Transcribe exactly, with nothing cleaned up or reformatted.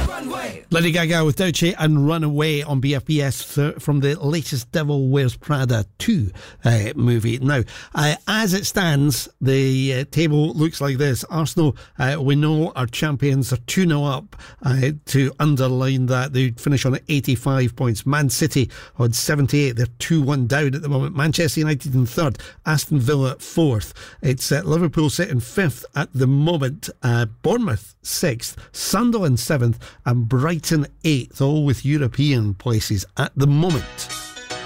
Lady Gaga with Dolce and Runaway on B F B S th- from the latest Devil Wears Prada two uh, movie. Now, uh, as it stands, the uh, table looks like this. Arsenal, uh, we know, our champions, are two nil up. Uh, to underline that, they finish on eighty-five points. Man City on seventy-eight. They're two one down at the moment. Manchester United in third. Aston Villa fourth. It's uh, Liverpool sitting fifth at the moment. Uh, Bournemouth sixth. Sunderland seventh. And Brighton eighth, all with European places at the moment.